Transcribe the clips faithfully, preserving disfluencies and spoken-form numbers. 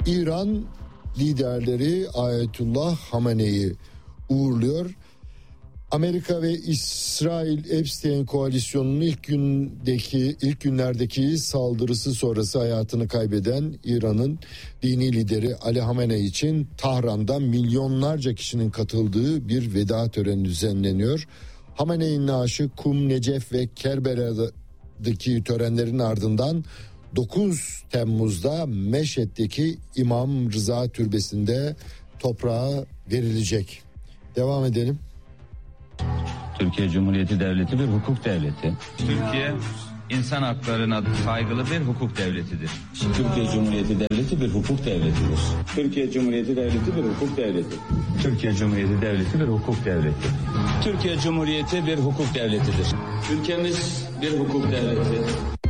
İran liderleri Ayetullah Hamene'yi uğurluyor. Amerika ve İsrail Epstein koalisyonunun ilk gündeki ilk günlerdeki saldırısı sonrası hayatını kaybeden İran'ın dini lideri Ali Hamenei için Tahran'da milyonlarca kişinin katıldığı bir veda töreni düzenleniyor. Hamenei'nin naaşı Kum, Necef ve Kerbela'daki törenlerin ardından dokuz Temmuz'da Meşhed'deki İmam Rıza Türbesi'nde toprağa verilecek. Devam edelim. Türkiye Cumhuriyeti Devleti bir hukuk devleti. Türkiye insan haklarına saygılı bir hukuk devletidir. Türkiye Cumhuriyeti Devleti bir hukuk devletidir. Türkiye Cumhuriyeti Devleti bir hukuk devleti. Türkiye Cumhuriyeti Devleti bir hukuk devleti. Türkiye Cumhuriyeti bir hukuk devletidir. Ülkemiz bir hukuk devleti.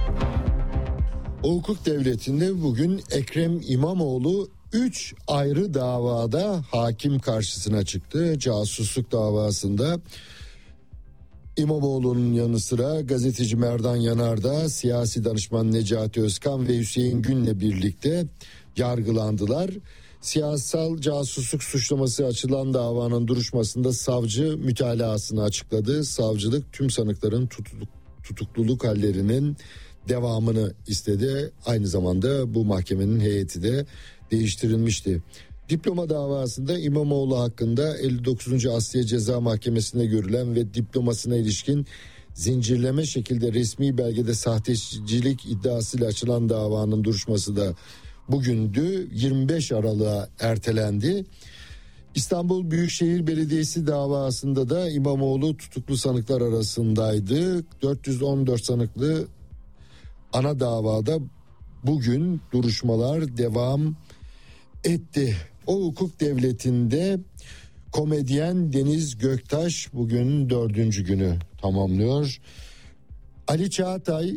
O hukuk devletinde bugün Ekrem İmamoğlu üç ayrı davada hakim karşısına çıktı. Casusluk davasında İmamoğlu'nun yanı sıra gazeteci Merdan Yanardağ, siyasi danışman Necati Özkan ve Hüseyin Gün'le birlikte yargılandılar. Siyasal casusluk suçlaması açılan davanın duruşmasında savcı mütalasını açıkladı. Savcılık tüm sanıkların tutukluk, tutukluluk hallerinin devamını istedi. Aynı zamanda bu mahkemenin heyeti de değiştirilmişti. Diploma davasında İmamoğlu hakkında elli dokuzuncu Asliye Ceza Mahkemesi'nde görülen ve diplomasına ilişkin zincirleme şekilde resmi belgede sahtecilik iddiasıyla açılan davanın duruşması da bugündü. yirmi beş Aralık'a ertelendi. İstanbul Büyükşehir Belediyesi davasında da İmamoğlu tutuklu sanıklar arasındaydı. dört yüz on dört sanıklı ana davada bugün duruşmalar devam etti. O hukuk devletinde komedyen Deniz Göktaş bugün dördüncü günü tamamlıyor. Ali Çağatay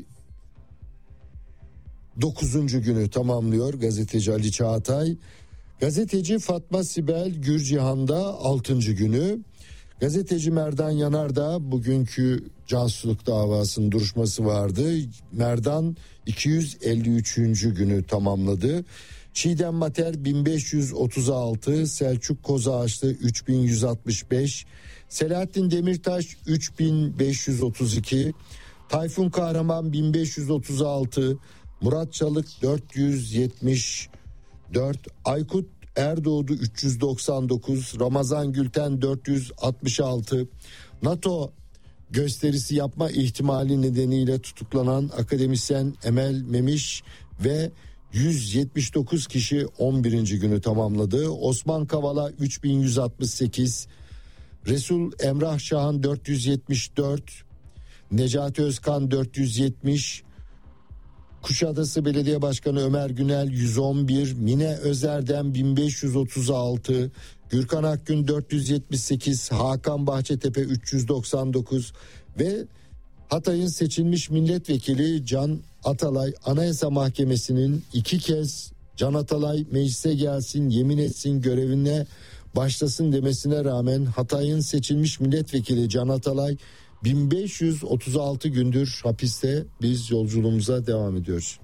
dokuzuncu günü tamamlıyor, gazeteci Ali Çağatay. Gazeteci Fatma Sibel Gürcihan da altıncı günü. Gazeteci Merdan Yanardağ bugünkü casusluk davasının duruşması vardı. Merdan iki yüz elli üçüncü günü tamamladı. Çiğdem Mater bin beş yüz otuz altı, Selçuk Kozağaçlı üç bin yüz altmış beş, Selahattin Demirtaş üç bin beş yüz otuz iki, Tayfun Kahraman bin beş yüz otuz altı, Murat Çalık dört yüz yetmiş dört, Aykut Erdoğdu üç yüz doksan dokuz, Ramazan Gülten dört yüz altmış altı, NATO gösterisi yapma ihtimali nedeniyle tutuklanan akademisyen Emel Memiş ve yüz yetmiş dokuz kişi on birinci günü tamamladı. Osman Kavala üç bin yüz altmış sekiz, Resul Emrah Şahan dört yüz yetmiş dört, Necati Özkan dört yüz yetmiş, Kuşadası Belediye Başkanı Ömer Günel yüz on bir, Mine Özerdem bin beş yüz otuz altı, Gürkan Akgün dört yüz yetmiş sekiz, Hakan Bahçetepe üç yüz doksan dokuz ve Hatay'ın seçilmiş milletvekili Can Atalay Anayasa Mahkemesi'nin iki kez Can Atalay meclise gelsin, yemin etsin, görevine başlasın demesine rağmen Hatay'ın seçilmiş milletvekili Can Atalay bin beş yüz otuz altı gündür hapiste. Biz yolculuğumuza devam ediyoruz.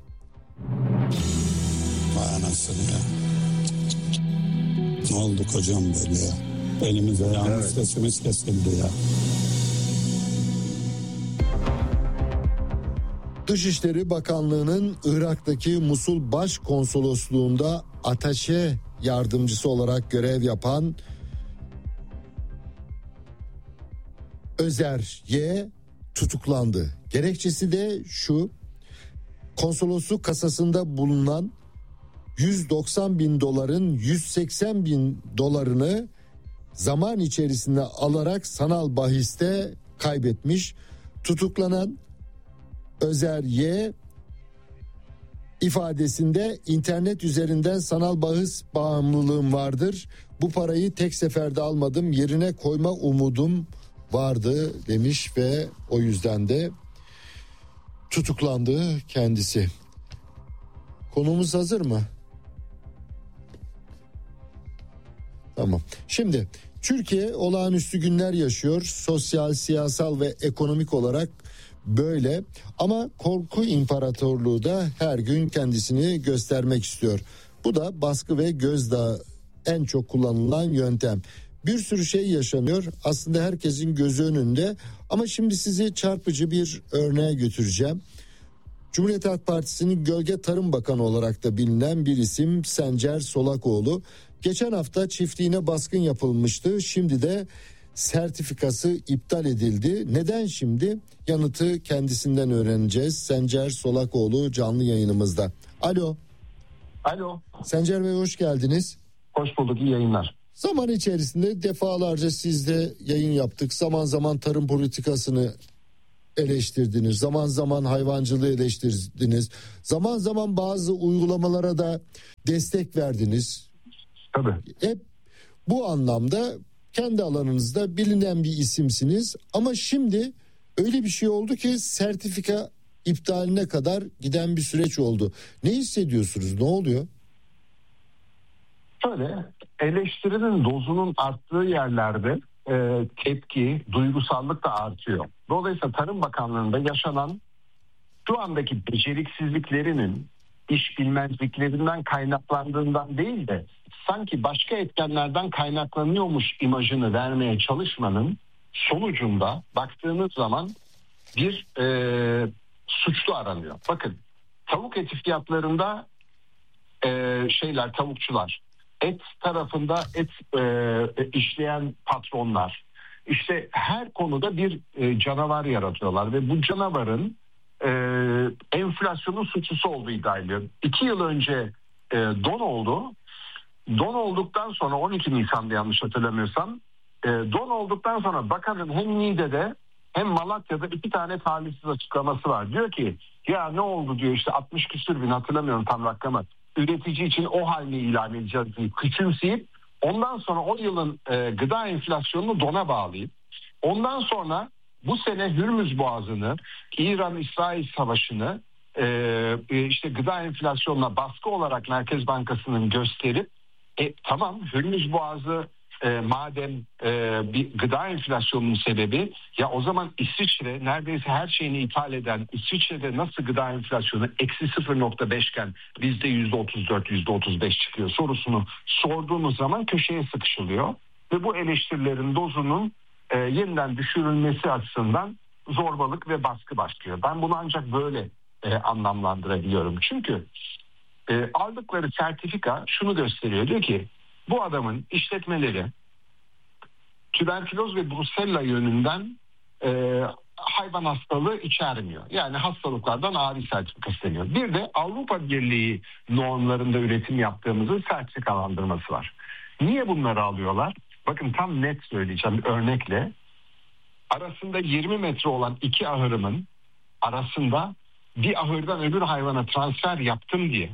Vay anasını ya. Ne oldu kocam böyle ya? Elimiz ayağımız evet. Sesimiz kesildi ya. Dışişleri Bakanlığı'nın Irak'taki Musul Başkonsolosluğu'nda ataşe yardımcısı olarak görev yapan Özer Y tutuklandı. Gerekçesi de şu: konsolosluk kasasında bulunan yüz doksan bin doların yüz seksen bin dolarını zaman içerisinde alarak sanal bahiste kaybetmiş. Tutuklanan Özer Y ifadesinde internet üzerinden sanal bahis bağımlılığım vardır. Bu parayı tek seferde almadım, yerine koyma umudum vardı demiş ve o yüzden de tutuklandı kendisi. Konumuz hazır mı? Tamam. Şimdi Türkiye olağanüstü günler yaşıyor. Sosyal, siyasal ve ekonomik olarak böyle, ama korku imparatorluğu da her gün kendisini göstermek istiyor. Bu da baskı ve gözdağı en çok kullanılan yöntem. Bir sürü şey yaşanıyor. Aslında herkesin gözü önünde. Ama şimdi sizi çarpıcı bir örneğe götüreceğim. Cumhuriyet Halk Partisi'nin Gölge Tarım Bakanı olarak da bilinen bir isim Sencer Solakoğlu. Geçen hafta çiftliğine baskın yapılmıştı. Şimdi de sertifikası iptal edildi. Neden şimdi? Yanıtı kendisinden öğreneceğiz. Sencer Solakoğlu canlı yayınımızda. Alo. Alo. Sencer Bey hoş geldiniz. Hoş bulduk, iyi yayınlar. Zaman içerisinde defalarca sizle yayın yaptık. Zaman zaman tarım politikasını eleştirdiniz. Zaman zaman hayvancılığı eleştirdiniz. Zaman zaman bazı uygulamalara da destek verdiniz. Tabii. Hep bu anlamda kendi alanınızda bilinen bir isimsiniz. Ama şimdi öyle bir şey oldu ki sertifika iptaline kadar giden bir süreç oldu. Ne hissediyorsunuz? Ne oluyor? Şöyle, eleştirinin dozunun arttığı yerlerde e, tepki, duygusallık da artıyor. Dolayısıyla Tarım Bakanlığı'nda yaşanan şu andaki beceriksizliklerinin iş bilmezliklerinden kaynaklandığından değil de sanki başka etkenlerden kaynaklanıyormuş imajını vermeye çalışmanın sonucunda baktığınız zaman bir e, suçlu aranıyor. Bakın, tavuk eti fiyatlarında e, şeyler, tavukçular, et tarafında et e, işleyen patronlar, işte her konuda bir e, canavar yaratıyorlar ve bu canavarın e, enflasyonun suçlusu olduğu iddia ediliyor. İki yıl önce e, don oldu. Don olduktan sonra on iki Nisan'da yanlış hatırlamıyorsam e, don olduktan sonra bakanın hem Niğde'de hem Malatya'da iki tane talihsiz açıklaması var. Diyor ki ya ne oldu diyor, işte altmış küsür bin, hatırlamıyorum tam rakamı, üretici için o halini ilan edeceğiz diye küçümseyip ondan sonra o yılın e, gıda enflasyonunu dona bağlayıp ondan sonra bu sene Hürmüz Boğazı'nı, İran-İsrail savaşını e, işte gıda enflasyonuna baskı olarak Merkez Bankası'nın gösterip e, tamam Hürmüz Boğazı e, madem e, bir gıda enflasyonunun sebebi, ya o zaman İsviçre neredeyse her şeyini ithal eden İsviçre'de nasıl gıda enflasyonu eksi sıfır nokta beş iken bizde yüzde otuz dört yüzde otuz beş çıkıyor sorusunu sorduğumuz zaman köşeye sıkışılıyor ve bu eleştirilerin dozunun e, yeniden düşürülmesi açısından zorbalık ve baskı başlıyor. Ben bunu ancak böyle e, anlamlandırabiliyorum. Çünkü e, aldıkları sertifika şunu gösteriyor, diyor ki bu adamın işletmeleri tüberküloz ve brusella yönünden e, hayvan hastalığı içermiyor. Yani hastalıklardan ari sertifikası deniyor. Bir de Avrupa Birliği normlarında üretim yaptığımızın sertifikalandırması var. Niye bunları alıyorlar? Bakın tam net söyleyeceğim bir örnekle. Arasında yirmi metre olan iki ahırımın arasında bir ahırdan öbür hayvana transfer yaptım diye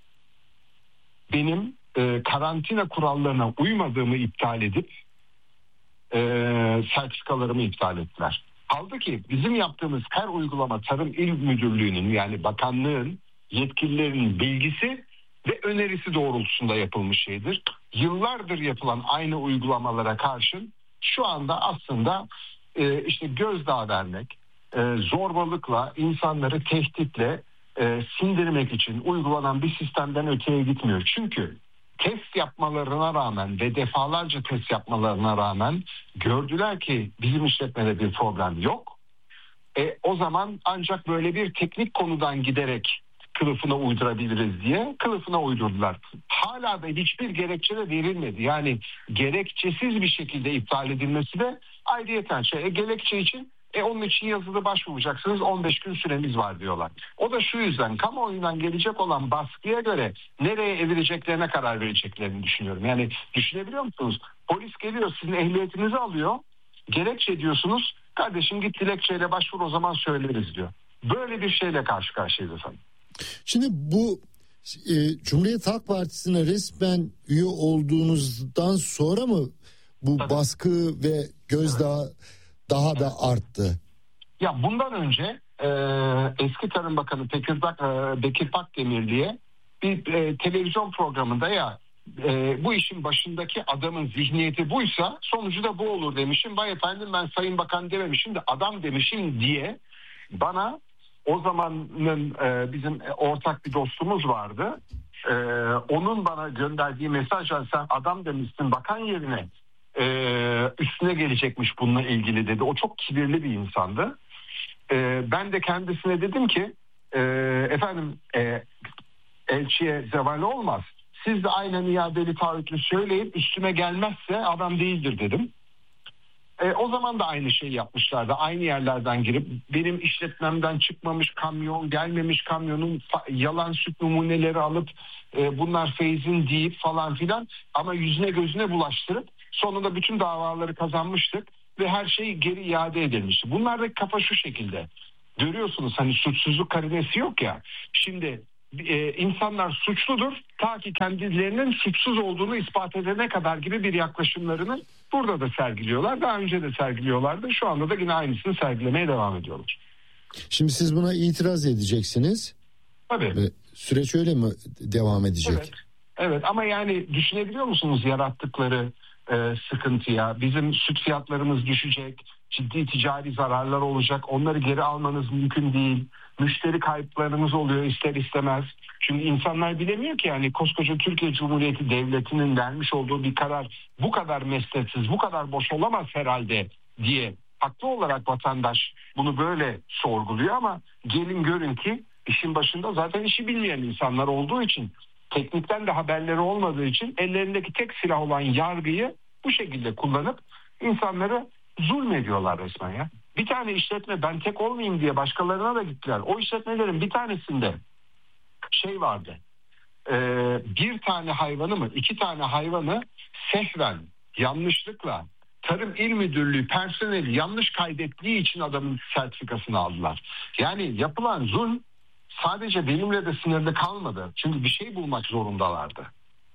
benim e, karantina kurallarına uymadığımı iptal edip e, sertifikalarımı iptal ettiler. Kaldı ki bizim yaptığımız her uygulama Tarım İl Müdürlüğü'nün, yani bakanlığın yetkililerinin bilgisi ve önerisi doğrultusunda yapılmış şeydir. Yıllardır yapılan aynı uygulamalara karşın şu anda aslında e, işte gözdağı vermek, e, zorbalıkla, insanları tehditle e, sindirmek için uygulanan bir sistemden öteye gitmiyor. Çünkü test yapmalarına rağmen ve defalarca test yapmalarına rağmen gördüler ki bizim işletmede bir problem yok. E, o zaman ancak böyle bir teknik konudan giderek kılıfına uydurabiliriz diye kılıfına uydurdular. Hala da hiçbir gerekçe de verilmedi. Yani gerekçesiz bir şekilde iptal edilmesi de ayrıyeten şey. E, gerekçe için e, onun için yazılı başvuracaksınız, on beş gün süremiz var diyorlar. O da şu yüzden, kamuoyundan gelecek olan baskıya göre nereye evireceklerine karar vereceklerini düşünüyorum. Yani düşünebiliyor musunuz? Polis geliyor, sizin ehliyetinizi alıyor, gerekçe diyorsunuz, kardeşim git dilekçeyle başvur, o zaman söyleriz diyor. Böyle bir şeyle karşı karşıyayız efendim. Şimdi bu e, Cumhuriyet Halk Partisi'ne resmen üye olduğunuzdan sonra mı bu Tabii. baskı ve gözdağı evet. daha evet. da arttı? Ya bundan önce e, eski Tarım Bakanı Tekirdağ, e, Bekir Pakdemir diye bir e, televizyon programında ya e, bu işin başındaki adamın zihniyeti buysa sonucu da bu olur demişim. Vay efendim ben Sayın Bakan dememişim de adam demişim diye bana o zamanın e, bizim ortak bir dostumuz vardı. E, onun bana gönderdiği mesajla sen adam demişsin bakan yerine e, üstüne gelecekmiş bununla ilgili dedi. O çok kibirli bir insandı. E, ben de kendisine dedim ki e, efendim e, elçiye zeval olmaz. Siz de aynen iadeli taahhütlü söyleyip üstüme gelmezse adam değildir dedim. E, o zaman da aynı şeyi yapmışlardı. Aynı yerlerden girip benim işletmemden çıkmamış kamyon, gelmemiş kamyonun fa- yalan süt numuneleri alıp e, bunlar Feyz'in deyip falan filan ama yüzüne gözüne bulaştırıp sonunda bütün davaları kazanmıştık ve her şey geri iade edilmişti. Bunlardaki kafa şu şekilde. Görüyorsunuz hani suçsuzluk karinesi yok ya. Şimdi e, insanlar suçludur ta ki kendilerinin suçsuz olduğunu ispat edene kadar gibi bir yaklaşımlarını burada da sergiliyorlar. Daha önce de sergiliyorlardı. Şu anda da yine aynısını sergilemeye devam ediyorlar. Şimdi siz buna itiraz edeceksiniz. Tabii. Ve süreç öyle mi devam edecek? Evet. Evet ama yani düşünebiliyor musunuz yarattıkları e, sıkıntıya? Bizim süt fiyatlarımız düşecek. Ciddi ticari zararlar olacak. Onları geri almanız mümkün değil. Müşteri kayıplarınız oluyor ister istemez. Çünkü insanlar bilemiyor ki yani koskoca Türkiye Cumhuriyeti Devleti'nin vermiş olduğu bir karar bu kadar mesnetsiz, bu kadar boş olamaz herhalde diye haklı olarak vatandaş bunu böyle sorguluyor ama gelin görün ki işin başında zaten işi bilmeyen insanlar olduğu için, teknikten de haberleri olmadığı için ellerindeki tek silah olan yargıyı bu şekilde kullanıp insanları zulmediyorlar resmen ya. Bir tane işletme ben tek olmayayım diye başkalarına da gittiler. O işletmelerin bir tanesinde şey vardı. E, bir tane hayvanı mı iki tane hayvanı sehven yanlışlıkla Tarım İl Müdürlüğü personeli yanlış kaydettiği için adamın sertifikasını aldılar. Yani yapılan zulm sadece benimle de sınırlı kalmadı. Çünkü bir şey bulmak zorundalardı.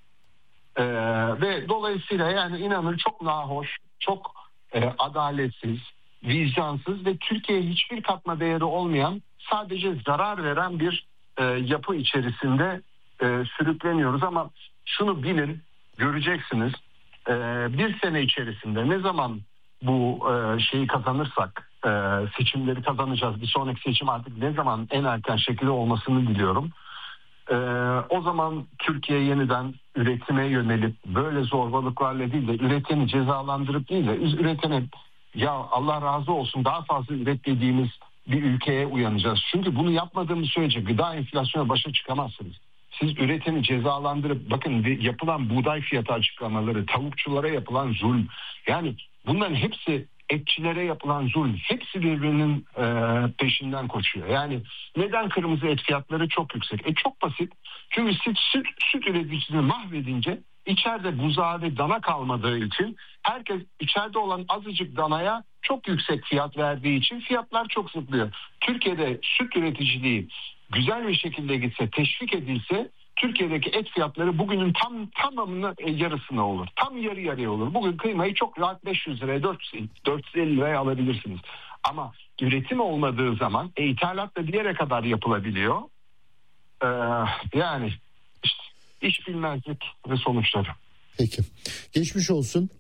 Ee, ve dolayısıyla yani inanın çok nahoş, çok e, adaletsiz, vicdansız ve Türkiye'ye hiçbir katma değeri olmayan, sadece zarar veren bir e, yapı içerisinde e, sürükleniyoruz. Ama şunu bilin, göreceksiniz. E, bir sene içerisinde ne zaman bu e, şeyi kazanırsak, e, seçimleri kazanacağız. Bir sonraki seçim artık ne zaman en erken şekilde olmasını diliyorum. Ee, o zaman Türkiye yeniden üretime yönelip böyle zorbalıklarla değil de üreteni cezalandırıp değil de üretene ya Allah razı olsun daha fazla üret dediğimiz bir ülkeye uyanacağız. Çünkü bunu yapmadığımız sürece gıda enflasyona başa çıkamazsınız. Siz üreteni cezalandırıp bakın yapılan buğday fiyatı açıklamaları, tavukçulara yapılan zulm, yani bunların hepsi etçilere yapılan zulm, hepsi birbirinin e, peşinden koşuyor. Yani neden kırmızı et fiyatları çok yüksek? E çok basit. Çünkü süt, süt, süt üreticisini mahvedince içeride buzağı ve dana kalmadığı için herkes içeride olan azıcık danaya çok yüksek fiyat verdiği için fiyatlar çok zıplıyor. Türkiye'de süt üreticiliği güzel bir şekilde gitse, teşvik edilse Türkiye'deki et fiyatları bugünün tam tamamına e, yarısına olur. Tam yarı yarıya olur. Bugün kıymayı çok rahat beş yüz liraya dört yüz elli liraya alabilirsiniz. Ama üretim olmadığı zaman e, ithalat da bir yere kadar yapılabiliyor. Ee, yani işte iş bilmezlik ve sonuçları. Peki. Geçmiş olsun.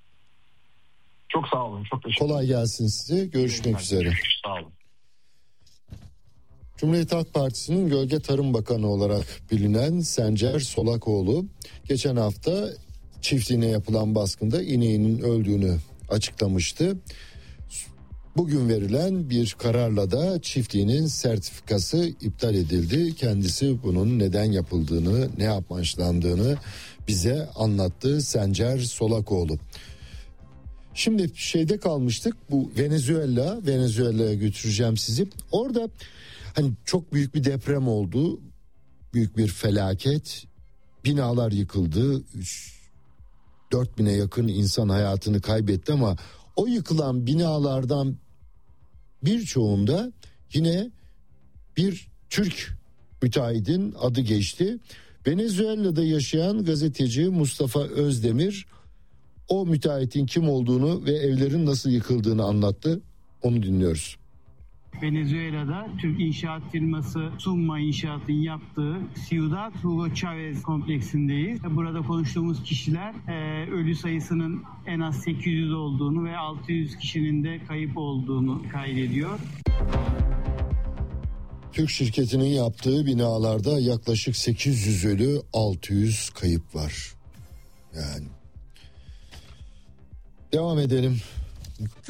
Çok sağ olun. Çok teşekkür ederim. Kolay gelsin size. Görüşmek üzere. Sağ olun. Cumhuriyet Halk Partisi'nin Gölge Tarım Bakanı olarak bilinen Sencer Solakoğlu geçen hafta çiftliğine yapılan baskında ineğinin öldüğünü açıklamıştı. Bugün verilen bir kararla da çiftliğinin sertifikası iptal edildi. Kendisi bunun neden yapıldığını, ne amaçlandığını bize anlattı Sencer Solakoğlu. Şimdi şeyde kalmıştık, bu Venezuela, Venezuela'ya götüreceğim sizi. Orada hani çok büyük bir deprem oldu, büyük bir felaket, binalar yıkıldı, dört bine yakın insan hayatını kaybetti ama o yıkılan binalardan birçoğunda yine bir Türk müteahhidin adı geçti. Venezuela'da yaşayan gazeteci Mustafa Özdemir o müteahhitin kim olduğunu ve evlerin nasıl yıkıldığını anlattı. Onu dinliyoruz. Venezuela'da Türk inşaat firması Summa İnşaat'ın yaptığı Ciudad Hugo Chavez kompleksindeyiz. Burada konuştuğumuz kişiler e, ölü sayısının en az sekiz yüz olduğunu ve altı yüz kişinin de kayıp olduğunu kaydediyor. Türk şirketinin yaptığı binalarda yaklaşık sekiz yüz ölü, altı yüz kayıp var. Yani devam edelim.